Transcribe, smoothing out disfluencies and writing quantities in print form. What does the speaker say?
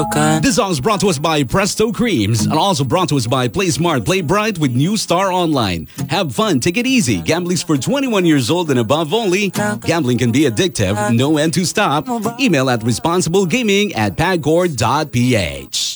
This song is brought to us by Presto Creams and also brought to us by Play Smart, Play Bright with New Star Online. Have fun, take it easy. Gambling's for 21 years old and above only. Gambling can be addictive, no end to stop. Email at responsiblegaming@pagcor.ph.